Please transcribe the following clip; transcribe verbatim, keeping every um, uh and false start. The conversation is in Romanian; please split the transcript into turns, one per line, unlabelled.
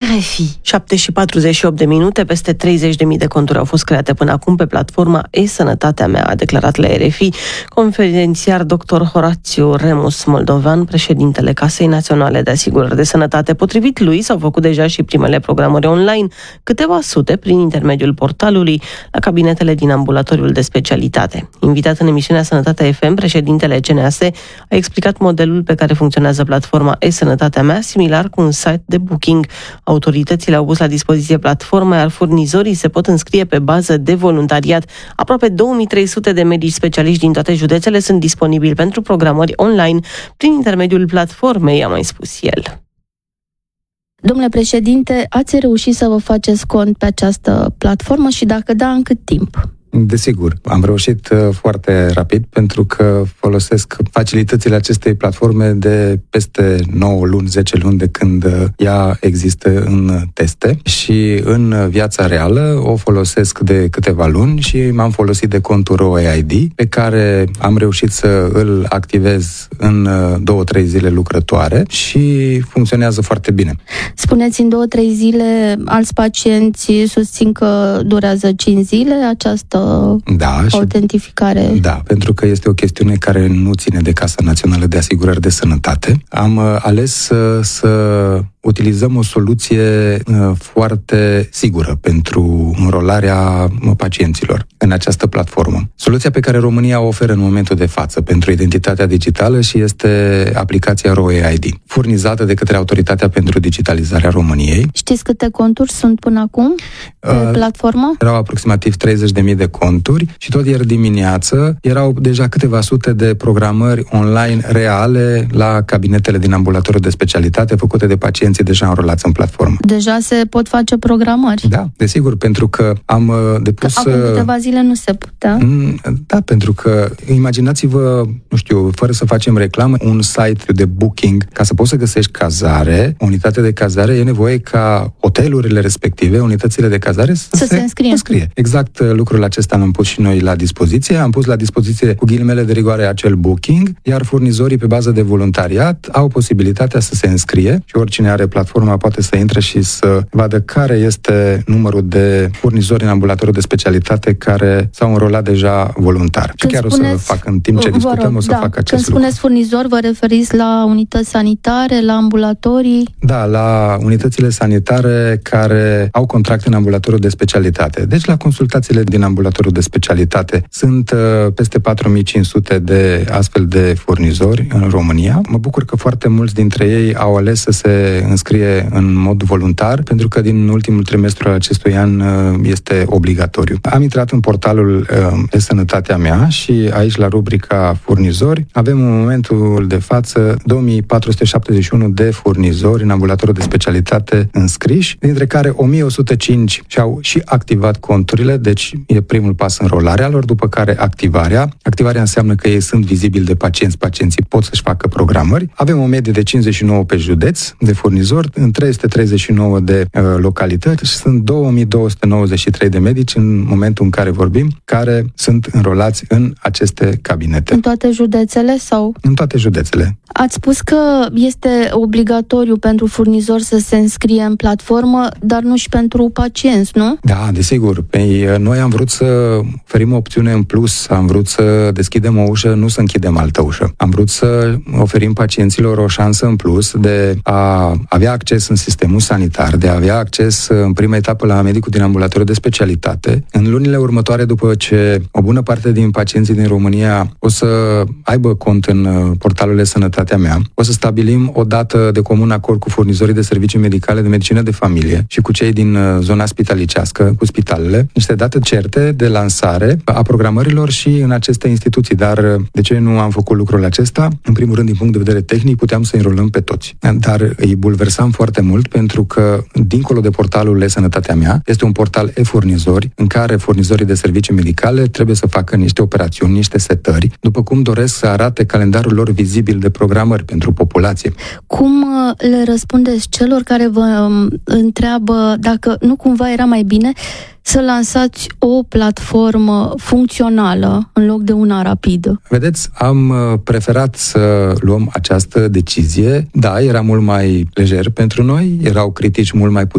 R F I. șapte și patruzeci și opt de minute, peste treizeci de mii de conturi au fost create până acum pe platforma E-Sănătatea Mea, a declarat la R F I conferențiar doctor Horațiu Remus Moldovan, președintele Casei Naționale de Asigurări de Sănătate. Potrivit lui, s-au făcut deja și primele programări online, câteva sute prin intermediul portalului, la cabinetele din ambulatoriul de specialitate. Invitat în emisiunea Sănătatea F M, președintele C N A S a explicat modelul pe care funcționează platforma E-Sănătatea Mea, similar cu un site de booking. Autoritățile au pus la dispoziție platforma, iar furnizorii se pot înscrie pe bază de voluntariat. Aproape două mii trei sute de medici specialiști din toate județele sunt disponibili pentru programări online prin intermediul platformei, a mai spus el.
Domnule președinte, ați reușit să vă faceți cont pe această platformă și dacă da, în cât timp?
Desigur, am reușit foarte rapid pentru că folosesc facilitățile acestei platforme de peste nouă luni, zece luni de când ea există în teste și în viața reală o folosesc de câteva luni și m-am folosit de contul R O E I D pe care am reușit să îl activez în două, trei zile lucrătoare și funcționează foarte bine.
Spuneți, în două, trei zile alți pacienți susțin că durează cinci zile această
Da,
autentificare.
Și, da, pentru că este o chestiune care nu ține de Casa Națională de Asigurări de Sănătate. Am uh, ales să, să utilizăm o soluție uh, foarte sigură pentru înrolarea pacienților în această platformă. Soluția pe care România o oferă în momentul de față pentru identitatea digitală și este aplicația R O E I D, furnizată de către Autoritatea pentru Digitalizarea României.
Știți câte conturi sunt până acum pe uh, platformă?
Erau aproximativ treizeci de mii de conturi și tot ieri dimineață erau deja câteva sute de programări online reale la cabinetele din ambulatoriul de specialitate făcute de pacienții deja înrolați în platformă.
Deja se pot face programări?
Da, desigur, pentru că am depus...
Că acum câteva zile nu se putea?
Da, pentru că imaginați-vă, nu știu, fără să facem reclamă, un site de booking, ca să poți să găsești cazare, o unitate de cazare, e nevoie ca hotelurile respective, unitățile de cazare să,
să se, se înscrie.
înscrie. Exact lucrul acesta am pus și noi la dispoziție. Am pus la dispoziție cu ghilimele de rigoare acel booking, iar furnizorii pe bază de voluntariat au posibilitatea să se înscrie și oricine are platforma poate să intre și să vadă care este numărul de furnizori în ambulatoriul de specialitate care s-au înrolat deja voluntar.
Când
și chiar
spuneți,
o să fac în timp ce discutăm,
rog,
o să
da,
fac acest
când
lucru.
Când spuneți furnizor, vă referiți la unități sanitare, la ambulatorii?
Da, la unitățile sanitare care au contracte în ambulatoriul de specialitate. Deci la consultațiile din ambulatoriul de specialitate sunt uh, peste patru mii cinci sute de astfel de furnizori în România. Mă bucur că foarte mulți dintre ei au ales să se înscrie în mod voluntar, pentru că din ultimul trimestru al acestui an uh, este obligatoriu. Am intrat în portalul uh, E-Sănătatea Mea și aici la rubrica furnizori avem în momentul de față două mii patru sute șaptezeci și unu de furnizori în ambulatorul de specialitate înscriși, dintre care o mie o sută cinci și-au și activat conturile, deci e primul pas înrolarea lor, după care activarea. Activarea înseamnă că ei sunt vizibili de pacienți, pacienții pot să-și facă programări. Avem o medie de cincizeci și nouă pe județ de furnizori, în trei sute treizeci și nouă de uh, localități și sunt două mii două sute nouăzeci și trei de medici în momentul în care vorbim, care sunt înrolați în aceste cabinete.
În toate județele sau?
În toate județele.
Ați spus că este obligatoriu pentru furnizor să se înscrie în platformă, dar nu și pentru pacienți, nu?
Da, desigur. Păi, noi am vrut să oferim o opțiune în plus, am vrut să deschidem o ușă, nu să închidem altă ușă. Am vrut să oferim pacienților o șansă în plus de a avea acces în sistemul sanitar, de a avea acces în prima etapă la medicul din ambulatoriul de specialitate. În lunile următoare, după ce o bună parte din pacienții din România o să aibă cont în portalul E-Sănătatea Mea, o să stabilim o dată de comun acord cu furnizorii de servicii medicale de medicină de familie și cu cei din zona spitalicească, cu spitalele, niște date certe de lansare a programărilor și în aceste instituții. Dar de ce nu am făcut lucrul acesta? În primul rând, din punct de vedere tehnic, puteam să înrolăm pe toți. Dar îi bulversam foarte mult pentru că, dincolo de portalul E-Sănătatea Mea, este un portal e-furnizori în care furnizorii de servicii medicale trebuie să facă niște operațiuni, niște setări, după cum doresc să arate calendarul lor vizibil de programări pentru populație.
Cum le răspundeți celor care vă întreabă dacă nu cumva era mai bine să lansați o platformă funcțională în loc de una rapidă?
Vedeți, am preferat să luăm această decizie. Da, era mult mai lejer pentru noi, erau critici mult mai puternici